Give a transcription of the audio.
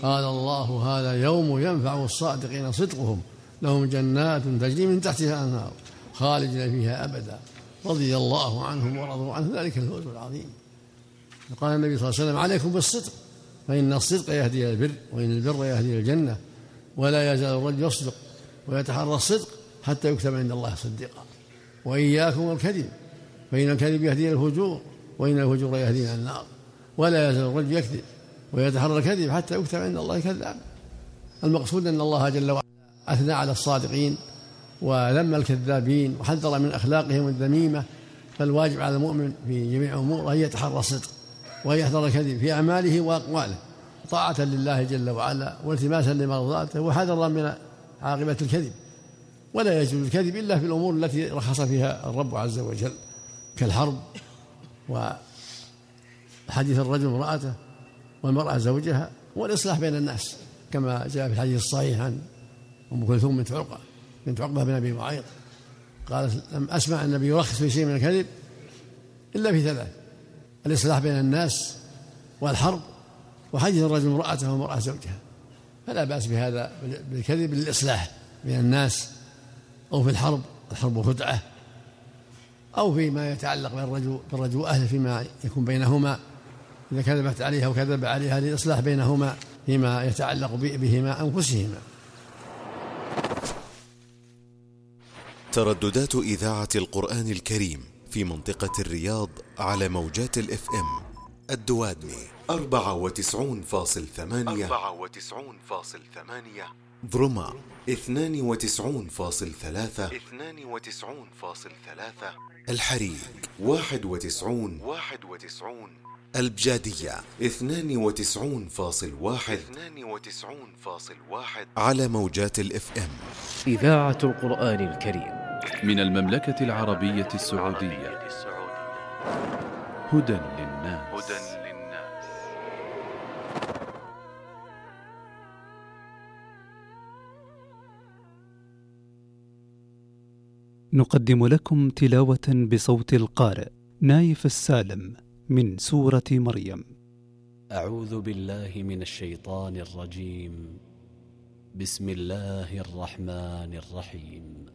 قال الله: هذا يوم ينفع الصادقين صدقهم، لهم جنات تجري من تحتها أنهار خالدين فيها أبدا، رضي الله عنهم ورضوا عنه، ذلك الفوز العظيم. قال النبي صلى الله عليه وسلم: عليكم بالصدق، فإن الصدق يهدي إلى البر، وإن البر يهدي إلى الجنة، ولا يزال الرجل يصدق ويتحرى الصدق حتى يكتب عند الله صديقا. وإياكم والكذب، فإن الكذب يهدي إلى الفجور، وإن الفجور يهدي إلى النار. ولا يزال الرجل يكذب ويتحرى الكذب حتى يكتب عند الله كذاب. المقصود أن الله جل وعلا أثنى على الصادقين وذم الكذابين وحذر من أخلاقهم الذميمة. فالواجب على المؤمن في جميع أموره أن يتحرى الصدق ويحذر الكذب في أعماله وأقواله، طاعة لله جل وعلا والتماسا لمرضاته وحذرا من عاقبة الكذب. ولا يجوز الكذب إلا في الأمور التي رخص فيها الرب عز وجل، كالحرب وحديث الرجل امرأته والمرأة زوجها والإصلاح بين الناس، كما جاء في الحديث الصحيح عن أم كلثوم بنت عقبة بن أبي معيط قالت: لم أسمع النبي يرخص في شيء من الكذب إلا في ثلاث: الإصلاح بين الناس، والحرب، وحديث الرجل امرأته والمرأة زوجها. فلا بأس بهذا بالكذب للإصلاح بين الناس، أو في الحرب خدعة، أو فيما يتعلق بالرجل وأهله فيما يكون بينهما، إذا كذبت عليها وكذب عليها، للإصلاح بينهما فيما يتعلق بهما أنفسهما. ترددات إذاعة القرآن الكريم في منطقة الرياض على موجات الFM: الدوادمي 94.8، ضرما 92.3، الحريق 91، البجادية 92.1 على موجات الFM. إذاعة القرآن الكريم من المملكة العربية السعودية، هدى للناس. نقدم لكم تلاوة بصوت القارئ نايف السالم من سورة مريم. أعوذ بالله من الشيطان الرجيم. بسم الله الرحمن الرحيم.